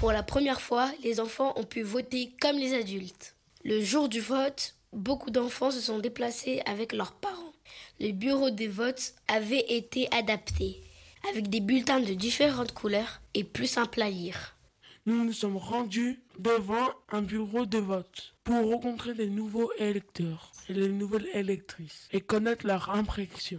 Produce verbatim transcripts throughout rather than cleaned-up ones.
Pour la première fois, les enfants ont pu voter comme les adultes. Le jour du vote, beaucoup d'enfants se sont déplacés avec leurs parents. Le bureau des votes avait été adapté, avec des bulletins de différentes couleurs et plus simples à lire. Nous nous sommes rendus devant un bureau de vote pour rencontrer les nouveaux électeurs et les nouvelles électrices et connaître leur impression.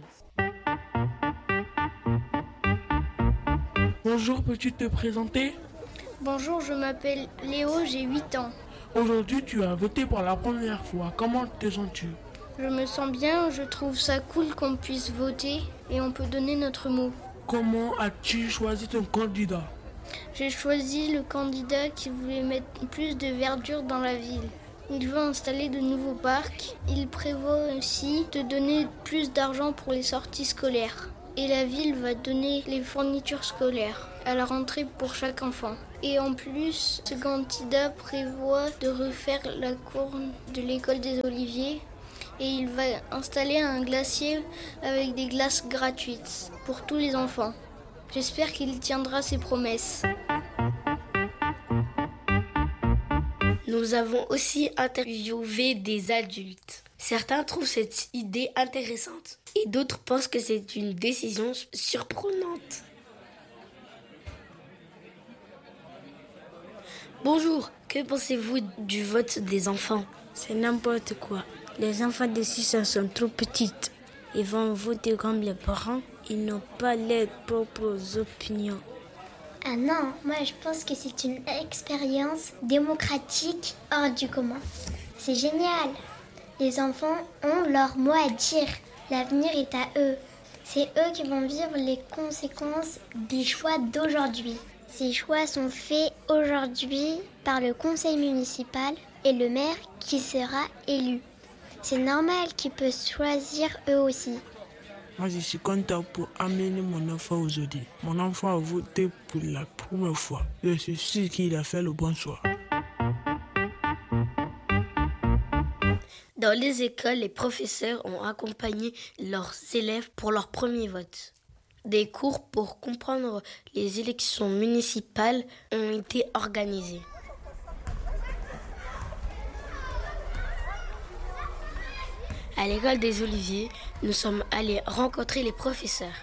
Bonjour, peux-tu te présenter ? Bonjour, je m'appelle Léo, j'ai huit ans. Aujourd'hui, tu as voté pour la première fois. Comment te sens-tu ? Je me sens bien, je trouve ça cool qu'on puisse voter et on peut donner notre mot. Comment as-tu choisi ton candidat ? J'ai choisi le candidat qui voulait mettre plus de verdure dans la ville. Il veut installer de nouveaux parcs. Il prévoit aussi de donner plus d'argent pour les sorties scolaires. Et la ville va donner les fournitures scolaires à la rentrée pour chaque enfant. Et en plus, ce candidat prévoit de refaire la cour de l'école des Oliviers. Et il va installer un glacier avec des glaces gratuites pour tous les enfants. J'espère qu'il tiendra ses promesses. Nous avons aussi interviewé des adultes. Certains trouvent cette idée intéressante et d'autres pensent que c'est une décision surprenante. Bonjour, que pensez-vous du vote des enfants ? C'est n'importe quoi. Les enfants de six ans sont trop petits. Ils vont voter comme les parents. Ils n'ont pas leurs propres opinions. Ah non, moi je pense que c'est une expérience démocratique hors du commun. C'est génial. Les enfants ont leur mot à dire. L'avenir est à eux. C'est eux qui vont vivre les conséquences des choix d'aujourd'hui. Ces choix sont faits aujourd'hui par le conseil municipal et le maire qui sera élu. C'est normal qu'ils peuvent choisir eux aussi. Moi, je suis content pour amener mon enfant aujourd'hui. Mon enfant a voté pour la première fois. Je suis sûr qu'il a fait le bon choix. Dans les écoles, les professeurs ont accompagné leurs élèves pour leur premier vote. Des cours pour comprendre les élections municipales ont été organisés. À l'école des Oliviers, nous sommes allés rencontrer les professeurs.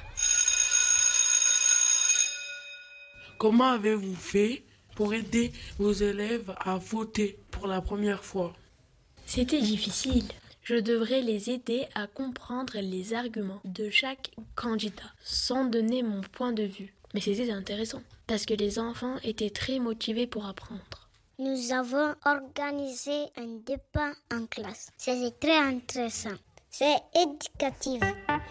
Comment avez-vous fait pour aider vos élèves à voter pour la première fois ? C'était difficile. Je devrais les aider à comprendre les arguments de chaque candidat sans donner mon point de vue. Mais c'était intéressant parce que les enfants étaient très motivés pour apprendre. Nous avons organisé un débat en classe. C'était très intéressant. C'est éducatif.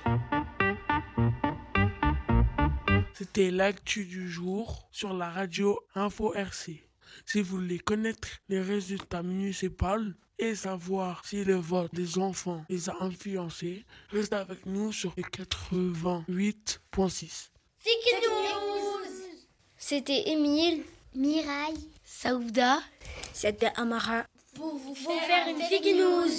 C'était l'actu du jour sur la radio Info R C. Si vous voulez connaître les résultats municipaux et savoir si le vote des enfants les a influencés, restez avec nous sur le quatre-vingt-huit virgule six. Fake News. C'était Émile, Mireille, Saouda, c'était Amara. Pour vous faire, pour faire une Fake News.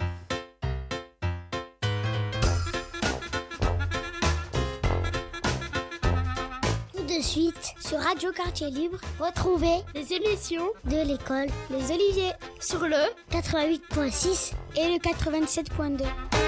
De suite, sur Radio Quartier Libre, retrouvez les émissions de l'école Les Oliviers sur le quatre-vingt-huit virgule six et le quatre-vingt-sept virgule deux.